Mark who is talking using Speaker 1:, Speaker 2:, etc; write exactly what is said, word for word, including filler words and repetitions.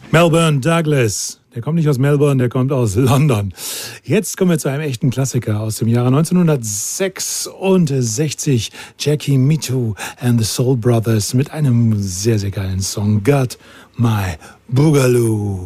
Speaker 1: Melbourne Douglas. Der kommt nicht aus Melbourne, der kommt aus London. Jetzt kommen wir zu einem echten Klassiker aus dem Jahre neunzehnhundertsechsundsechzig. Jackie Mittoo and the Soul Brothers mit einem sehr, sehr geilen Song. Got My Boogaloo.